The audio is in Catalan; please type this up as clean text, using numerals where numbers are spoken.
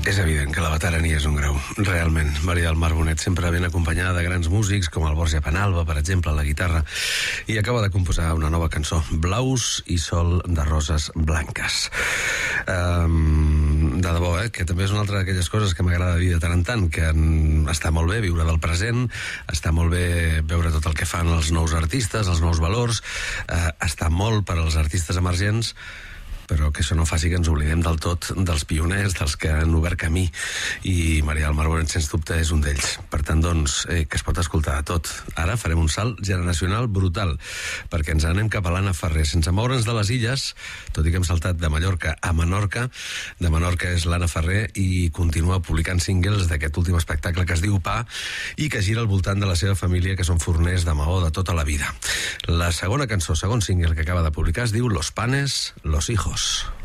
És evident que la veterania és un grau, realment. Maria del Mar Bonet sempre ben acompanyada de grans músics com el Borja Penalba, per exemple, a la guitarra, i acaba de composar una nova cançó, Blaus i sol de roses blanques. De debò, que també és una altra d'aquelles coses que m'agrada dir de tant en tant, que està molt bé viure del present, està molt bé veure tot el que fan els nous artistes, els nous valors, està molt per als artistes emergents, però que això no faci que ens oblidem del tot dels pioners, dels que han obert camí, i Maria del Mar Bonet, sens dubte, és un d'ells. Per tant, doncs, que es pot escoltar de tot. Ara farem un salt generacional brutal, perquè ens anem cap a l'Anna Ferrer, sense moure'ns de les illes, tot i que hem saltat de Mallorca a Menorca. De Menorca és l'Anna Ferrer i continua publicant singles d'aquest últim espectacle que es diu Pa, i que gira al voltant de la seva família, que són forners de maó de tota la vida. La segona cançó, segon single que acaba de publicar, es diu Los panes, los hijos.